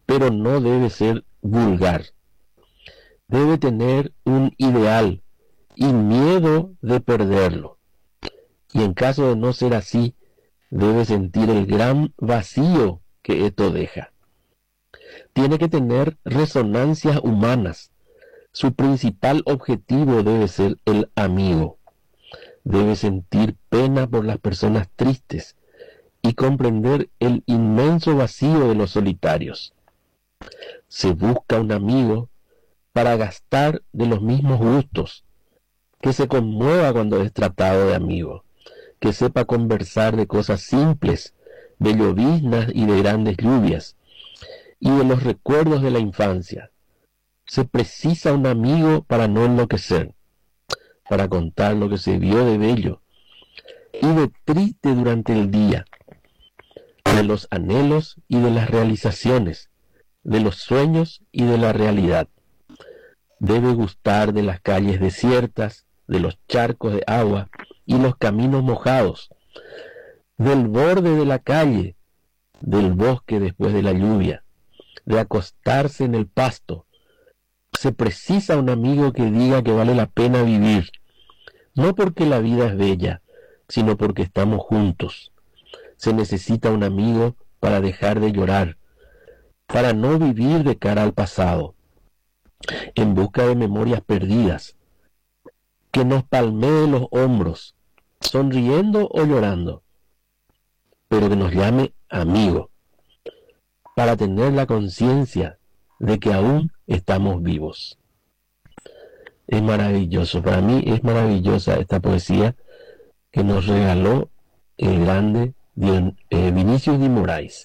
pero no debe ser vulgar. Debe tener un ideal y miedo de perderlo. Y en caso de no ser así, debe sentir el gran vacío que esto deja. Tiene que tener resonancias humanas. Su principal objetivo debe ser el amigo. Debe sentir pena por las personas tristes y comprender el inmenso vacío de los solitarios. Se busca un amigo para gastar de los mismos gustos, que se conmueva cuando es tratado de amigo, que sepa conversar de cosas simples, de lloviznas y de grandes lluvias, y de los recuerdos de la infancia. Se precisa un amigo para no enloquecer, para contar lo que se vio de bello y de triste durante el día, de los anhelos y de las realizaciones, de los sueños y de la realidad. Debe gustar de las calles desiertas, de los charcos de agua y los caminos mojados, del borde de la calle, del bosque después de la lluvia, de acostarse en el pasto. Se precisa un amigo que diga que vale la pena vivir, no porque la vida es bella, sino porque estamos juntos. Se necesita un amigo para dejar de llorar, para no vivir de cara al pasado, en busca de memorias perdidas, que nos palmee los hombros, sonriendo o llorando, pero que nos llame amigo, para tener la conciencia de que aún estamos vivos. Es maravilloso, para mí es maravillosa esta poesía que nos regaló el grande Vinícius de Moraes.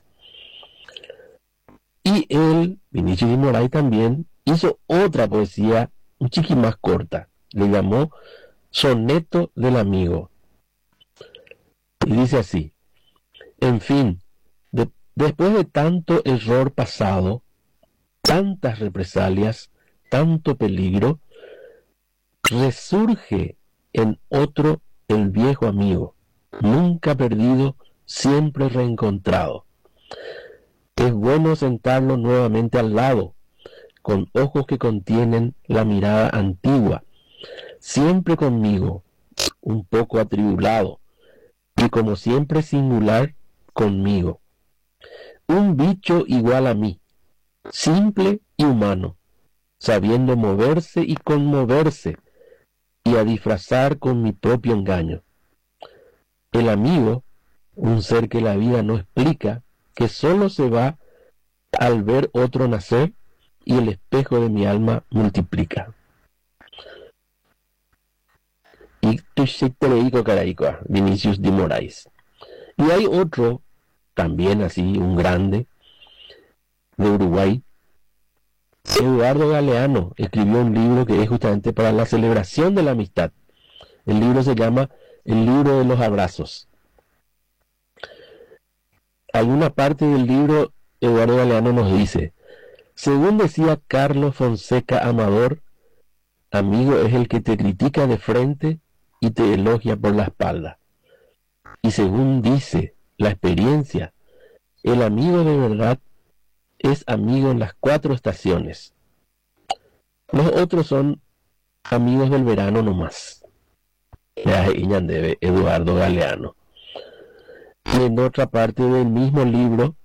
Y Vinícius de Moraes también hizo otra poesía un chiqui más corta, le llamó Soneto del Amigo. Y dice así: en fin, después de tanto error pasado, tantas represalias, tanto peligro, resurge en otro el viejo amigo, nunca perdido, siempre reencontrado. Es bueno sentarlo nuevamente al lado, con ojos que contienen la mirada antigua, siempre conmigo, un poco atribulado, y como siempre singular conmigo. Un bicho igual a mí, simple y humano, sabiendo moverse y conmoverse, y a disfrazar con mi propio engaño. El amigo, un ser que la vida no explica, que solo se va al ver otro nacer, y el espejo de mi alma multiplica. Y Vinícius de Moraes. Y hay otro, también así, un grande, de Uruguay, Eduardo Galeano, escribió un libro que es justamente para la celebración de la amistad. El libro se llama El libro de los abrazos. Hay una parte del libro, Eduardo Galeano nos dice: según decía Carlos Fonseca Amador, amigo es el que te critica de frente y te elogia por la espalda. Y según dice la experiencia, el amigo de verdad es amigo en las 4 estaciones. Los otros son amigos del verano nomás. Eduardo Galeano. Y en otra parte del mismo libro,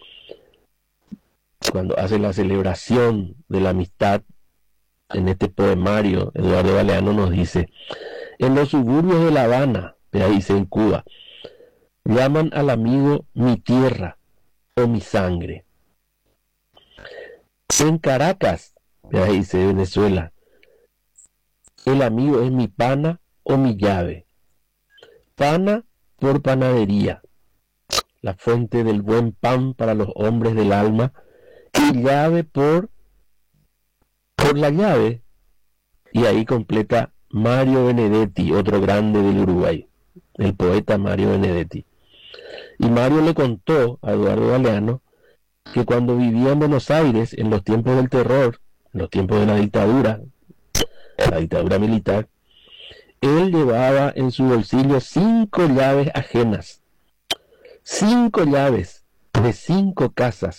cuando hace la celebración de la amistad, en este poemario, Eduardo Galeano nos dice: en los suburbios de La Habana, dice en Cuba, llaman al amigo mi tierra o mi sangre. En Caracas, dice Venezuela, el amigo es mi pana o mi llave. Pana por panadería, la fuente del buen pan para los hombres del alma, y llave por la llave. Y ahí completa Mario Benedetti, otro grande del Uruguay, el poeta Mario Benedetti. Y Mario le contó a Eduardo Galeano que cuando vivía en Buenos Aires, en los tiempos del terror, en los tiempos de la dictadura militar, él llevaba en su bolsillo 5 llaves ajenas, 5 llaves de 5 casas